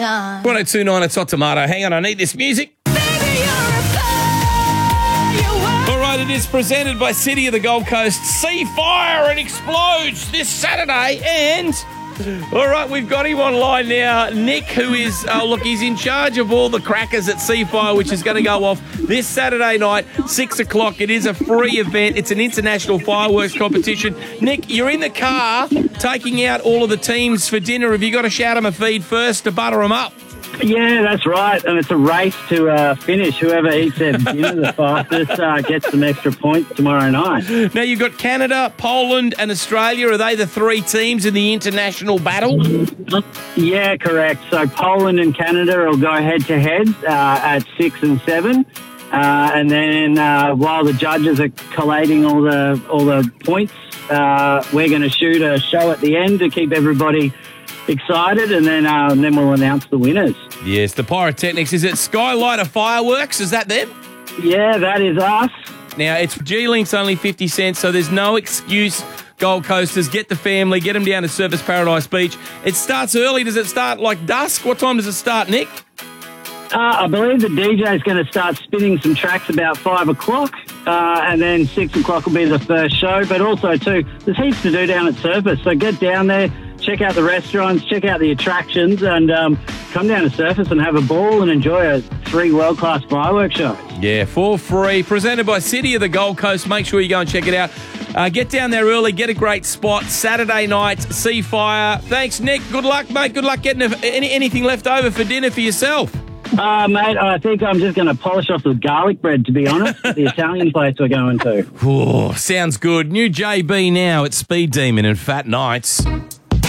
time. 1029, it's Hot Tomato. Hang on, I need this music. Baby, you're a firework. All right, it is presented by City of the Gold Coast. See fire and explodes this Saturday. And, all right, we've got him online now. Nick, who is, he's in charge of all the crackers at Seafire, which is going to go off this Saturday night, 6 o'clock. It is a free event. It's an international fireworks competition. Nick, you're in the car taking out all of the teams for dinner. Have you got to shout them a feed first to butter them up? Yeah, that's right. And it's a race to finish. Whoever eats their dinner the fastest gets some extra points tomorrow night. Now, you've got Canada, Poland and Australia. Are they the three teams in the international battle? Yeah, correct. So Poland and Canada will go head-to-head at 6 and 7. And then while the judges are collating all the points, we're going to shoot a show at the end to keep everybody excited, and then we'll announce the winners. Yes, the Pyrotechnics. Is it Skylighter Fireworks? Is that them? Yeah, that is us. Now, it's G-Link's only 50 cents, so there's no excuse. Gold Coasters, get the family, get them down to Surfers Paradise Beach. It starts early. Does it start like dusk? What time does it start, Nick? I believe the DJ is going to start spinning some tracks about 5 o'clock, and then 6 o'clock will be the first show. But also, too, there's heaps to do down at Surfers, so get down there. Check out the restaurants, check out the attractions, and come down to Surfers and have a ball and enjoy 3 world-class fireworks shows. Yeah, for free. Presented by City of the Gold Coast. Make sure you go and check it out. Get down there early, get a great spot. Saturday night, Seafire. Thanks, Nick. Good luck, mate. Good luck getting anything left over for dinner for yourself. Mate, I think I'm just going to polish off the garlic bread, to be honest, at the Italian place we're going to. Oh, sounds good. New JB now at Speed Demon and Fat Nights.